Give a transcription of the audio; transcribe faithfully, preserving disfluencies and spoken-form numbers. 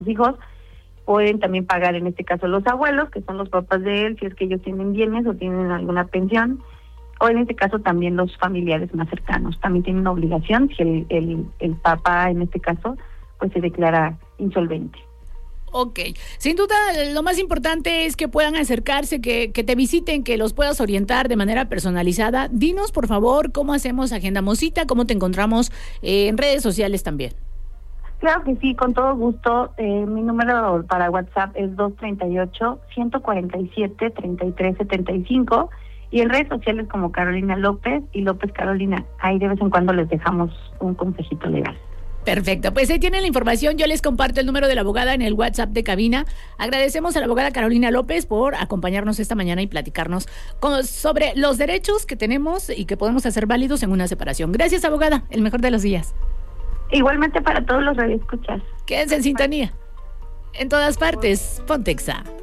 hijos. Pueden también pagar en este caso los abuelos, que son los papás de él, si es que ellos tienen bienes o tienen alguna pensión, o en este caso también los familiares más cercanos. También tienen una obligación si el, el, el papá en este caso pues se declara insolvente. Ok, sin duda lo más importante es que puedan acercarse, que, que te visiten, que los puedas orientar de manera personalizada. Dinos por favor cómo hacemos, agendamos cita, cómo te encontramos eh, en redes sociales también. Claro que sí, con todo gusto. Eh, mi número para WhatsApp es dos treinta y ocho, ciento cuarenta y siete, treinta y tres setenta y cinco y en redes sociales como Carolina López y López Carolina. Ahí de vez en cuando les dejamos un consejito legal. Perfecto, pues ahí tienen la información. Yo les comparto el número de la abogada en el WhatsApp de cabina. Agradecemos a la abogada Carolina López por acompañarnos esta mañana y platicarnos con, sobre los derechos que tenemos y que podemos hacer válidos en una separación. Gracias, abogada, el mejor de los días. Igualmente para todos los radioescuchas. Quédense en sintonía. En todas partes, Pontexa.